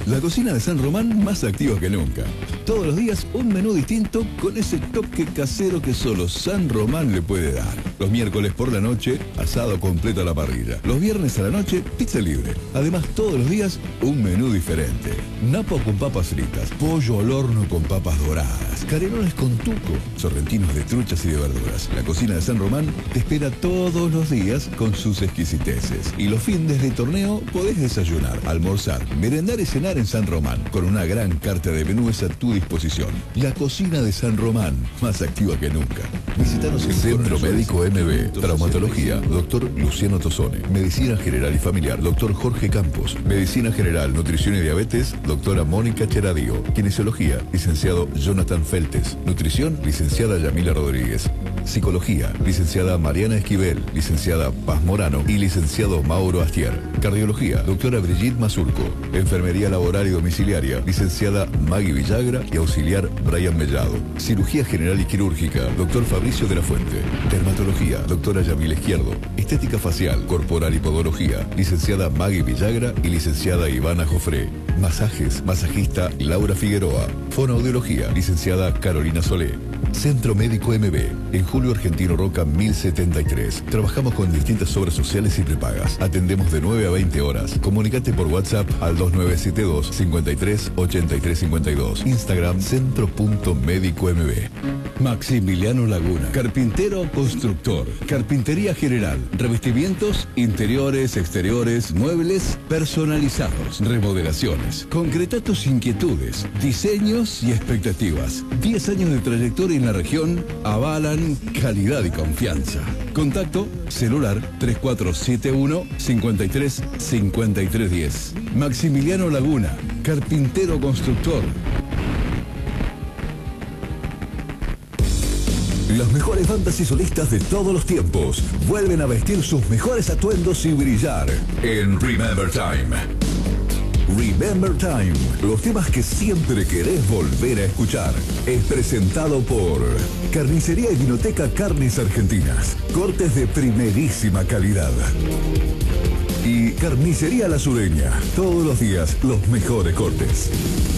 La cocina de San Román más activa que nunca. Todos los días un menú distinto con ese toque casero que solo San Román le puede dar. Los miércoles por la noche, asado completo a la parrilla. Los viernes a la noche, pizza libre. Además, todos los días un menú diferente. Napo con papas fritas, pollo al horno con papas doradas, canelones con tuco, sorrentinos de truchas y de verduras. La cocina de San Román te espera todos los días con sus exquisiteces. Y los fines de torneo podés desayunar, almorzar, merendar y cenar en San Román, con una gran carta de menúes a tu disposición. La cocina de San Román, más activa que nunca. Visítanos en Centro Médico MB, Traumatología, Dr. Luciano Tosone. Medicina General y Familiar, Dr. Jorge Campos. Medicina General, Nutrición y Diabetes, Doctora Mónica Cheradío. Kinesiología, licenciado Jonathan Feltes. Nutrición, licenciada Yamila Rodríguez. Psicología, licenciada Mariana Esquivel, licenciada Paz Morano y licenciado Mauro Astier. Cardiología, doctora Brigitte Mazurco. Enfermería laboral y domiciliaria, licenciada Maggie Villagra y auxiliar Brian Mellado. Cirugía general y quirúrgica, doctor Fabricio de la Fuente. Dermatología, doctora Yamila Izquierdo. Estética facial, corporal y podología, licenciada Maggie Villagra y licenciada Ivana Jofré. Masajes, masajista Laura Figueroa. Fonoaudiología, licenciada Carolina Solé. Centro Médico MB, en Julio Argentino Roca 1073. Trabajamos con distintas obras sociales y prepagas. Atendemos de 9 a 20 horas. Comunicate por WhatsApp al 2972 53 83 52. Instagram centro.médico.mb. Maximiliano Laguna, carpintero constructor, carpintería general, revestimientos, interiores, exteriores, muebles personalizados, remodelaciones. Concreta tus inquietudes, diseños y expectativas. 10 años de trayectoria en la región avalan calidad y confianza. Contacto celular 3471 53 53 10. Maximiliano Laguna, carpintero constructor. Las mejores bandas y solistas de todos los tiempos vuelven a vestir sus mejores atuendos y brillar en Remember Time. Remember Time, los temas que siempre querés volver a escuchar. Es presentado por Carnicería y Vinoteca Carnes Argentinas. Cortes de primerísima calidad. Y Carnicería La Sureña, todos los días los mejores cortes.